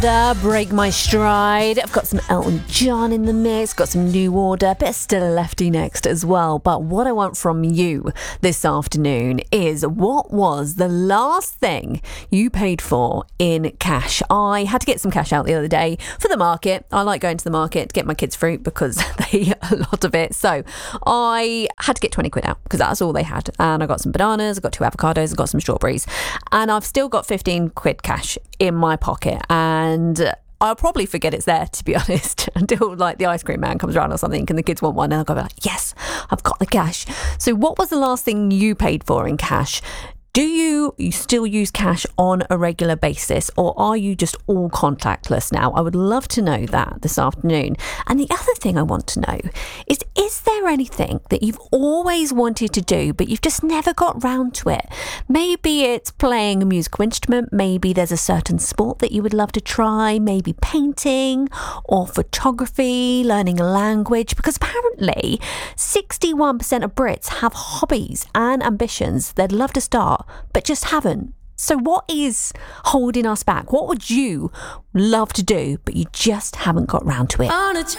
Break my stride. I've got some Elton John in the mix, got some New Order, bit of Still Lefty next as well. But what I want from you this afternoon is, what was the last thing you paid for in cash? I had to get some cash out the other day for the market. I like going to the market to get my kids fruit because they eat a lot of it. So I had to get 20 quid out because that's all they had. And I got some bananas, I got 2 avocados, I got some strawberries. And I've still got 15 quid cash in my pocket. And I'll probably forget it's there, to be honest, until like the ice cream man comes around or something and the kids want one, and I'll go like, yes, I've got the cash. So what was the last thing you paid for in cash? Do you still use cash on a regular basis, or are you just all contactless now? I would love to know that this afternoon. And the other thing I want to know is there anything that you've always wanted to do, but you've just never got round to it? Maybe it's playing a musical instrument. Maybe there's a certain sport that you would love to try, maybe painting or photography, learning a language, because apparently 61% of Brits have hobbies and ambitions they'd love to start, but just haven't. So what is holding us back? What would you love to do, but you just haven't got round to it?